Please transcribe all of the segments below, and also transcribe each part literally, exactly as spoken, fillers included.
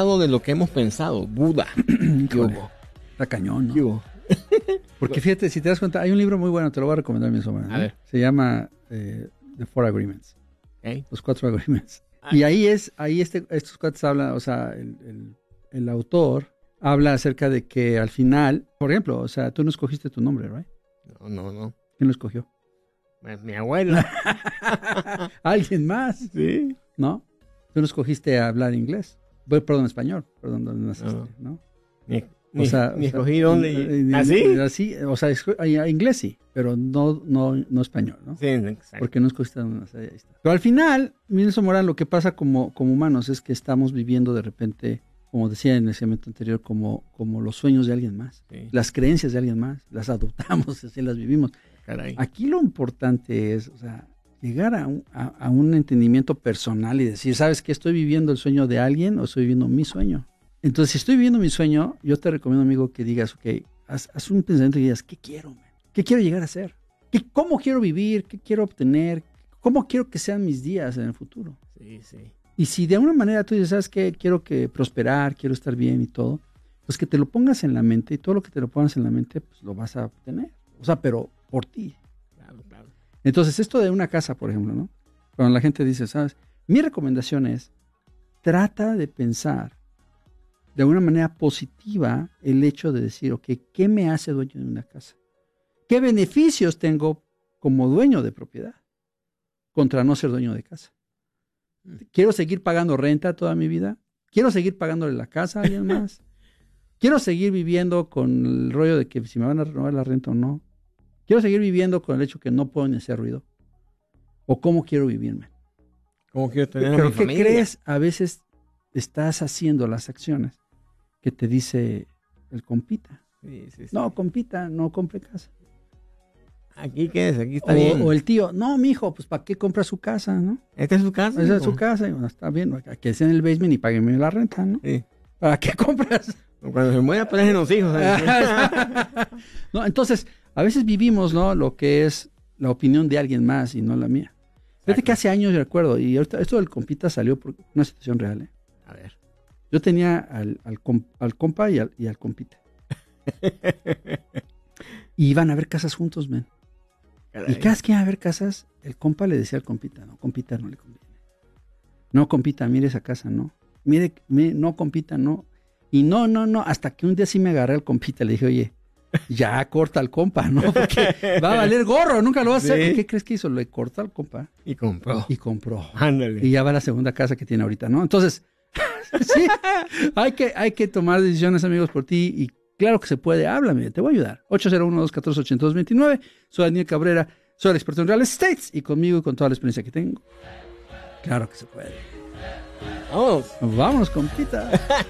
alejado de lo que hemos pensado. Buda. Está cañón, ¿no? Porque fíjate, si te das cuenta, hay un libro muy bueno, te lo voy a recomendar, mi sobrino, ¿no? A ver. Se llama eh, The Four Agreements. Okay. Los cuatro agreements. Ah. Y ahí es, ahí este, estos cuatro hablan, o sea, el, el, el autor habla acerca de que al final, por ejemplo, o sea, tú no escogiste tu nombre, ¿right? No, no, no. ¿Quién lo escogió? Mi abuela. ¿Alguien más? Sí. ¿No? Tú no escogiste hablar inglés. Perdón, español. Perdón, ¿dónde naciste? No. ¿No? Ni, o sea, ni, ni escogí dónde. ¿Así? Así, o sea, inglés sí, pero no, no, no español, ¿no? Sí, exacto. Porque no escogiste dónde naciste. Ahí está. Pero al final, Nelson Morán, lo que pasa como, como humanos es que estamos viviendo de repente, como decía en el segmento anterior, como, como los sueños de alguien más. Sí. Las creencias de alguien más. Las adoptamos, así las vivimos. Caray. Aquí lo importante es, o sea, llegar a un, a, a un entendimiento personal y decir, ¿sabes qué? ¿Estoy viviendo el sueño de alguien o estoy viviendo mi sueño? Entonces, si estoy viviendo mi sueño, yo te recomiendo, amigo, que digas, ok, haz, haz un pensamiento y digas, ¿qué quiero, man? ¿Qué quiero llegar a ser? ¿Qué, ¿Cómo quiero vivir? ¿Qué quiero obtener? ¿Cómo quiero que sean mis días en el futuro? Sí, sí. Y si de alguna manera tú dices, ¿sabes qué? Quiero que prosperar, quiero estar bien y todo, pues que te lo pongas en la mente y todo lo que te lo pongas en la mente, pues lo vas a obtener. O sea, pero por ti. Claro, claro. Entonces, esto de una casa, por ejemplo, ¿no? Cuando la gente dice, ¿sabes? Mi recomendación es, trata de pensar de alguna manera positiva el hecho de decir, ok, ¿qué me hace dueño de una casa? ¿Qué beneficios tengo como dueño de propiedad contra no ser dueño de casa? ¿Quiero seguir pagando renta toda mi vida? ¿Quiero seguir pagándole la casa a alguien más? ¿Quiero seguir viviendo con el rollo de que si me van a renovar la renta o no? ¿Quiero seguir viviendo con el hecho que no puedo ni hacer ruido? ¿O cómo quiero vivirme? ¿Cómo quiero tener Pero a mi ¿qué familia? crees? A veces estás haciendo las acciones que te dice el compita. Sí, sí, sí. No, compita, no compre casa. Aquí quédese, aquí está o, bien. O el tío, no, mijo, pues ¿para qué compra su casa, no? ¿Esta es su casa? Esa es su casa. Y, bueno, está bien, que esté en el basement y págueme la renta, ¿no? Sí. ¿Para qué compras? Cuando se muera, aparecen los hijos. No, entonces, a veces vivimos, ¿no? Lo que es la opinión de alguien más y no la mía. Fíjate que hace años, recuerdo, y ahorita, esto del compita salió por una situación real, ¿eh? A ver. Yo tenía al, al, comp, al compa y al, y al compita. Y iban a ver casas juntos, men. Caray. Y cada vez que iban a ver casas, el compa le decía al compita, no, compita no le conviene. No, compita, mire esa casa, no. Mire, mire no, compita, no. Y no, no, no, hasta que un día sí me agarré al compita, le dije, oye, ya corta al compa, ¿no? Porque va a valer gorro, nunca lo va a hacer. ¿Sí? ¿Qué crees que hizo? Le cortó al compa. Y compró. Y compró. Ándale. Y ya va a la segunda casa que tiene ahorita, ¿no? Entonces, sí, hay que, hay que tomar decisiones, amigos, por ti. Y claro que se puede, háblame, te voy a ayudar. ocho cero uno, dos uno cuatro, ocho dos dos nueve. Soy Daniel Cabrera, soy el experto en real estate. Y conmigo y con toda la experiencia que tengo, claro que se puede. Vamos. Vamos, compita.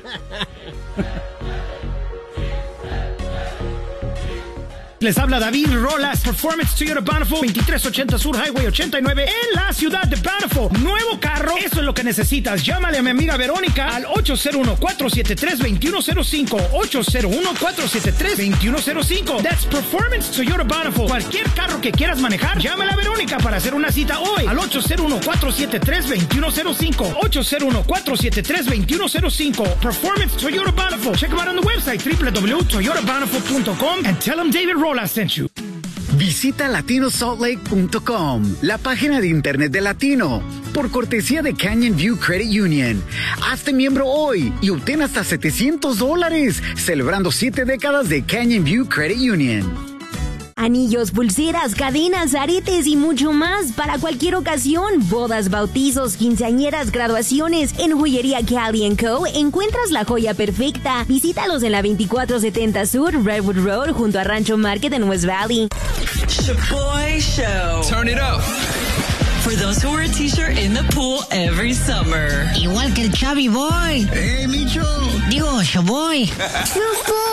Les habla David Rolas, Performance Toyota Bountiful, veintitrés ochenta Sur Highway ochenta y nueve en la ciudad de Bountiful. Nuevo carro, eso es lo que necesitas. Llámale a mi amiga Verónica al ocho cero uno, cuatro siete tres, dos uno cero cinco, ocho cero uno, cuatro siete tres, dos uno cero cinco. That's Performance Toyota Bountiful. Cualquier carro que quieras manejar, llámale a Verónica para hacer una cita hoy al ocho cero uno, cuatro siete tres, dos uno cero cinco, ocho cero uno, cuatro siete tres, dos uno cero cinco. Performance Toyota Bountiful. Check them out on the website w w w punto toyota bountiful punto com and tell them David Rolas sent you. Visita latino salt lake punto com, la página de internet de Latino, por cortesía de Canyon View Credit Union. Hazte miembro hoy y obtén hasta setecientos dólares, celebrando siete décadas de Canyon View Credit Union. Anillos, pulseras, cadenas, aretes y mucho más para cualquier ocasión. Bodas, bautizos, quinceañeras, graduaciones. En Joyería Cali and Co. encuentras la joya perfecta. Visítalos en la veinticuatro setenta Sur, Redwood Road, junto a Rancho Market en West Valley. Shaboy Show. Turn it up. For those who wear a t-shirt in the pool every summer. Igual que el Chavi Boy. Hey, Micho. Digo, Shaboy.